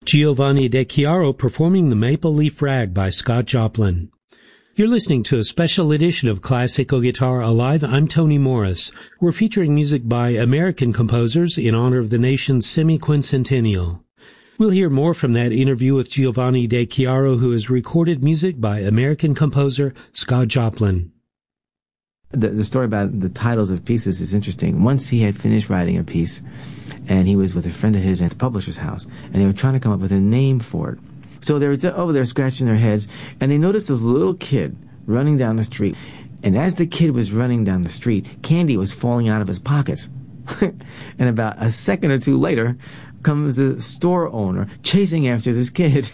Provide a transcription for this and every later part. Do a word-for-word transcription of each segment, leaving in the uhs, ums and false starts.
Giovanni De Chiaro performing the Maple Leaf Rag by Scott Joplin. You're listening to a special edition of Classical Guitar Alive. I'm Tony Morris. We're featuring music by American composers in honor of the nation's semi-quincentennial. We'll hear more from that interview with Giovanni De Chiaro, who has recorded music by American composer Scott Joplin. The, the story about the titles of pieces is interesting. Once he had finished writing a piece, and he was with a friend of his at the publisher's house, and they were trying to come up with a name for it. So they were over there scratching their heads, and they noticed this little kid running down the street. And as the kid was running down the street, candy was falling out of his pockets. And about a second or two later, comes the store owner chasing after this kid.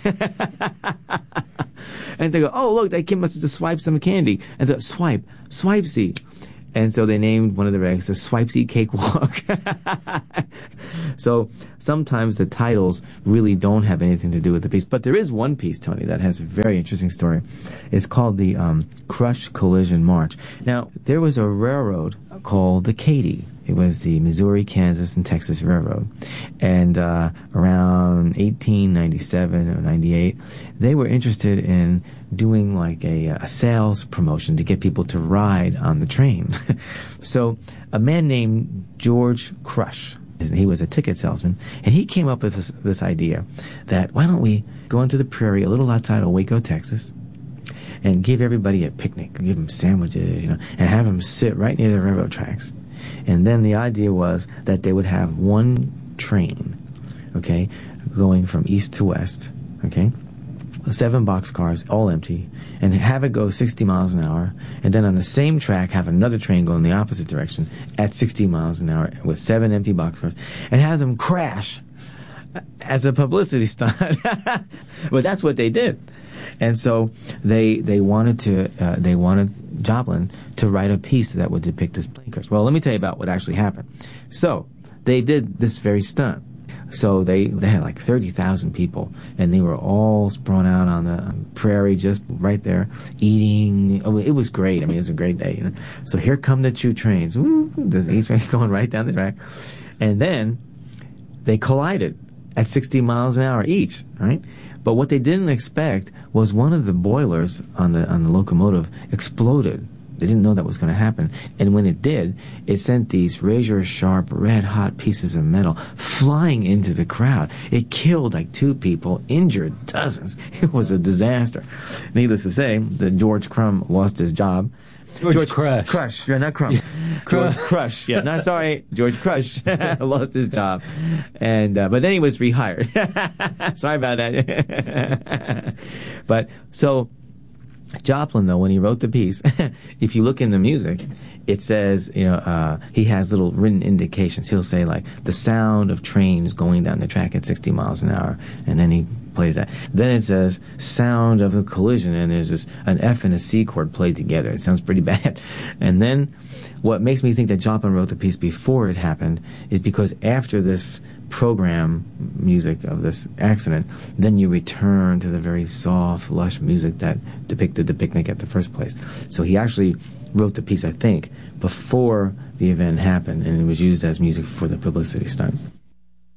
And they go, oh, look, that kid must have just swiped some candy. And they go, swipe, swipesy. And so they named one of the rags the Swipesy Cakewalk. So sometimes the titles really don't have anything to do with the piece. But there is one piece, Tony, that has a very interesting story. It's called the um, Crush Collision March. Now, there was a railroad called the Katy. It was the Missouri, Kansas, and Texas Railroad. And uh, around eighteen ninety-seven or ninety-eight, they were interested in doing like a, a sales promotion to get people to ride on the train. So a man named George Crush, he was a ticket salesman, and he came up with this, this idea that why don't we go into the prairie a little outside of Waco, Texas, and give everybody a picnic, give them sandwiches, you know, and have them sit right near the railroad tracks. And then the idea was that they would have one train, okay, going from east to west, okay, seven boxcars, all empty, and have it go sixty miles an hour, and then on the same track have another train go in the opposite direction at sixty miles an hour with seven empty boxcars, and have them crash as a publicity stunt. But that's what they did. And so they they wanted to uh, they wanted Joplin to write a piece that would depict this plane crash. Well, let me tell you about what actually happened. So they did this very stunt. So they, they had like thirty thousand people, and they were all sprawn out on the prairie just right there eating. Oh, it was great. I mean, it was a great day. You know? So here come the two trains. Woo, each train going right down the track. And then they collided at sixty miles an hour each, right? But what they didn't expect was one of the boilers on the on the locomotive exploded. They didn't know that was going to happen. And when it did, it sent these razor-sharp, red-hot pieces of metal flying into the crowd. It killed like two people, injured dozens. It was a disaster. Needless to say, the George Crumb lost his job. George, George Crush. Crush, yeah, not Crumb. George Crush, yeah, not sorry. George Crush lost his job, and uh, but then he was rehired. Sorry about that. But so Joplin, though, when he wrote the piece, if you look in the music, it says, you know, uh, he has little written indications. He'll say like the sound of trains going down the track at sixty miles an hour, and then he plays that. Then it says sound of a collision, and there's this an F and a C chord played together. It sounds pretty bad. And then what makes me think that Joplin wrote the piece before it happened is because after this program music of this accident, then you return to the very soft, lush music that depicted the picnic at the first place. So he actually wrote the piece, I think, before the event happened, and it was used as music for the publicity stunt.